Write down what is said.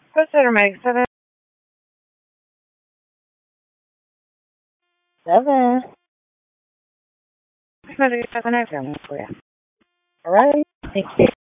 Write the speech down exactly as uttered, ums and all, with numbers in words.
Consider Meg seven. Seven. Seven. Seven. For you. All right. Thank you.